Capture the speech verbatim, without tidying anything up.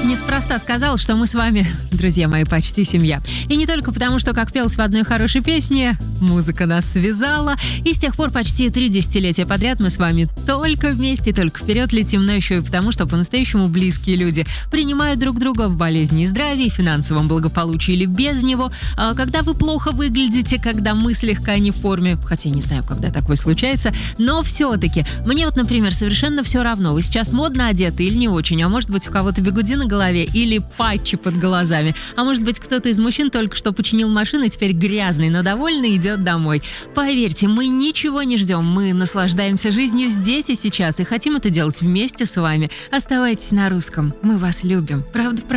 неспроста сказал, что мы с вами, друзья мои, почти семья. И не только потому, что, как пелось в одной хорошей песне, музыка нас связала, и с тех пор почти три десятилетия подряд мы с вами только вместе, только вперед летим, но еще и потому, что по-настоящему близкие люди принимают друг друга в болезни и здравии, финансовом благополучии или без него, а когда вы плохо выглядите, когда мы слегка не в форме, хотя не знаю, когда такое случается, но все-таки мне вот, например, совершенно все равно, вы сейчас модно одеты или не очень, а может быть, у кого-то бигуди на голове или патчи под глазами. А может быть, кто-то из мужчин только что починил машину и теперь грязный, но довольный идет домой. Поверьте, мы ничего не ждем. Мы наслаждаемся жизнью здесь и сейчас и хотим это делать вместе с вами. Оставайтесь на русском. Мы вас любим. Правда, правда.